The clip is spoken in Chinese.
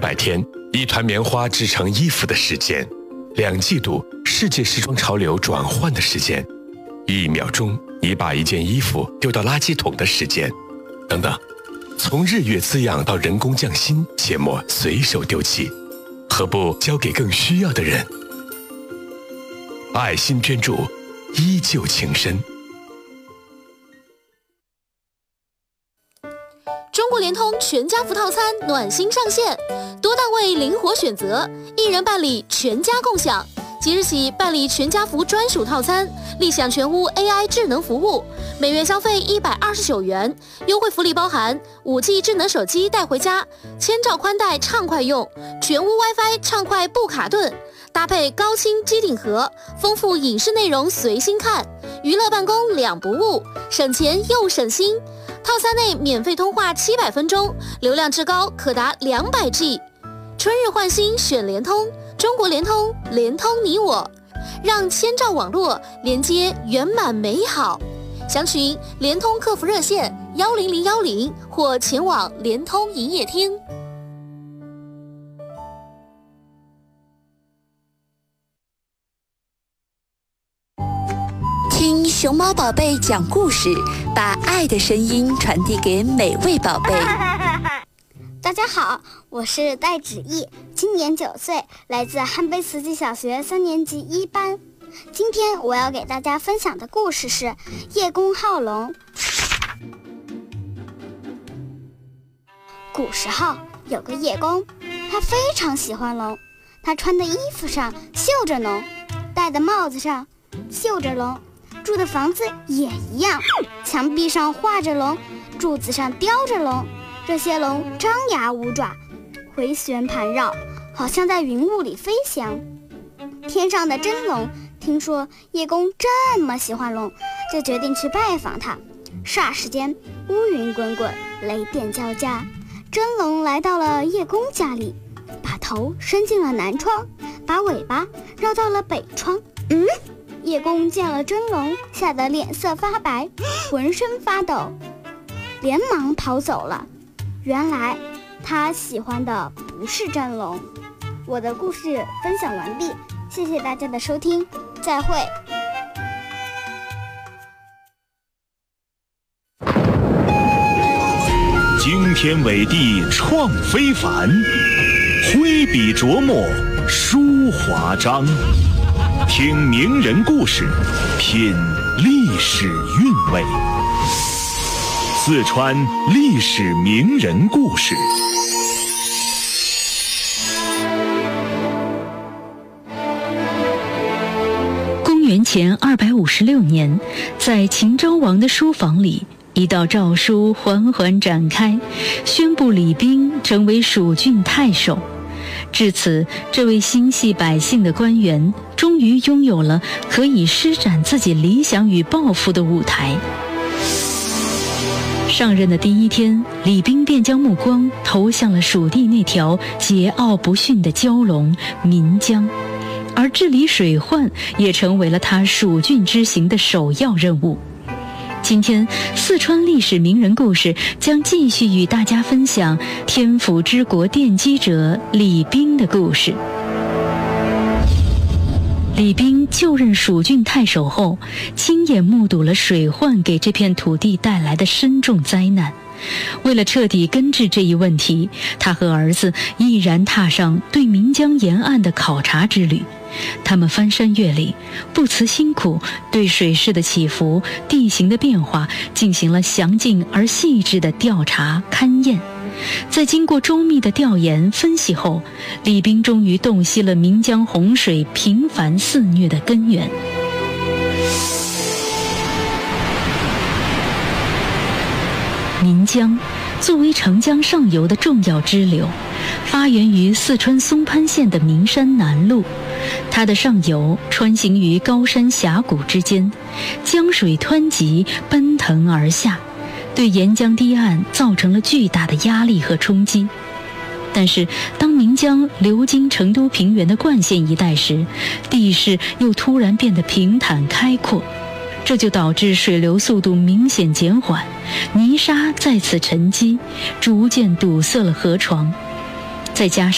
300天，一团棉花制成衣服的时间；2季度，世界时装潮流转换的时间；1秒钟，你把一件衣服丢到垃圾桶的时间，等等。从日月滋养到人工匠心，切莫随手丢弃，何不交给更需要的人？爱心捐助，依旧情深。 中国联通全家福套餐暖心上线，多档位灵活选择，1人办理全家共享。即日起办理全家福专属套餐，立享全屋 AI 智能服务，每月消费129元，优惠福利包含5G 智能手机带回家，1000兆宽带畅快用，全屋 WiFi 畅快不卡顿，搭配高清机顶盒，丰富影视内容随心看，娱乐办公2不误，省钱又省心。套餐内免费通话700分钟，流量至高可达200G。春日换新选联通，中国联通，联通你我，让1000兆网络连接圆满美好。详询联通客服热线10010或前往联通营业厅。 听熊猫宝贝讲故事，把爱的声音传递给每位宝贝。 大家好，我是戴芷毅，今年9岁，来自汉碑慈济小学3年级1班。今天我要给大家分享的故事是叶公好龙。古时候有个叶公，他非常喜欢龙，他穿的衣服上绣着龙，戴的帽子上绣着龙，住的房子也一样，墙壁上画着龙，柱子上雕着龙。这些龙张牙舞爪，回旋盘绕，好像在云雾里飞翔。天上的真龙听说叶公这么喜欢龙，就决定去拜访他。霎时间，乌云滚滚，雷电交加。真龙来到了叶公家里，把头伸进了南窗，把尾巴绕到了北窗。叶公见了真龙，吓得脸色发白，浑身发抖，连忙跑走了。原来他喜欢的不是真龙。我的故事分享完毕，谢谢大家的收听，再会。 惊天伟地创非凡，挥笔琢磨书华章。听名人故事，品历史韵味。四川历史名人故事。 公元前256年，在秦昭王的书房里，一道诏书缓缓展开，宣布李冰成为蜀郡太守。至此，这位心系百姓的官员终于拥有了可以施展自己理想与抱负的舞台。上任的第一天，李冰便将目光投向了蜀地那条桀骜不驯的蛟龙岷江，而治理水患也成为了他蜀郡之行的首要任务。今天，四川历史名人故事将继续与大家分享天府之国奠基者李冰的故事。李冰就任蜀郡太守后，亲眼目睹了水患给这片土地带来的深重灾难。为了彻底根治这一问题，他和儿子毅然踏上对岷江沿岸的考察之旅。他们翻山越岭，不辞辛苦，对水势的起伏、地形的变化进行了详尽而细致的调查勘验。在经过周密的调研分析后，李冰终于洞悉了岷江洪水频繁肆虐的根源。岷江作为长江上游的重要支流，发源于四川松潘县的岷山南麓。它的上游穿行于高山峡谷之间，江水湍急奔腾而下，对沿江堤岸造成了巨大的压力和冲击。但是当岷江流经成都平原的灌县一带时，地势又突然变得平坦开阔，这就导致水流速度明显减缓，泥沙在此沉积，逐渐堵塞了河床。再加上